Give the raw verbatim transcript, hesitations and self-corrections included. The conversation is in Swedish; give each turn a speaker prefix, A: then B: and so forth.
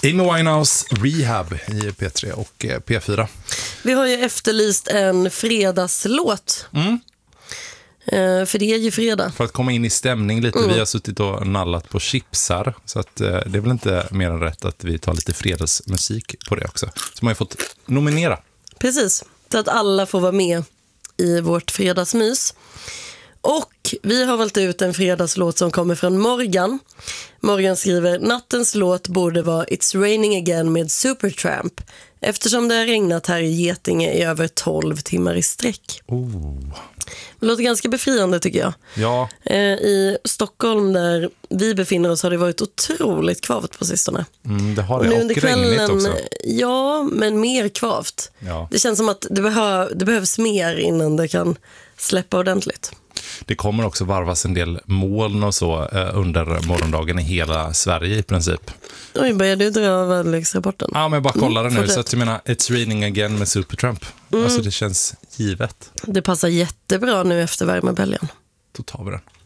A: Amy Winehouse, Rehab i P tre och P fyra.
B: Vi har ju efterlyst en fredagslåt.
A: Mm.
B: Uh, för det är ju fredag.
A: För att komma in i stämning lite. Mm. Vi har suttit och nallat på chipsar. Så att, uh, det är väl inte mer än rätt att vi tar lite fredagsmusik på det också. Så man har fått nominera.
B: Precis, så att alla får vara med i vårt fredagsmys. Och vi har valt ut en fredagslåt som kommer från Morgan. Morgan skriver: nattens låt borde vara It's Raining Again med Supertramp, eftersom det har regnat här i Getinge i över tolv timmar i sträck.
A: Oh.
B: Det låter ganska befriande tycker jag.
A: Ja.
B: I Stockholm där vi befinner oss har det varit otroligt kvavt på sistone.
A: Mm, det har det.
B: Och, nu
A: och
B: under kvällen,
A: regnigt också.
B: Ja, men mer kvavt.
A: Ja.
B: Det känns som att det, behö- det behövs mer innan det kan släppa ordentligt.
A: Det kommer också varvas en del moln och så eh, under morgondagen i hela Sverige i princip.
B: Oj, börjar du dra väderleksrapporten?
A: Ja, men bara kolla
B: mm,
A: det nu.
B: fortsätt.
A: Så att jag menar, It's Raining Again med Supertramp. Mm. Alltså det känns givet.
B: Det passar jättebra nu efter värmeböljan.
A: Då tar vi den.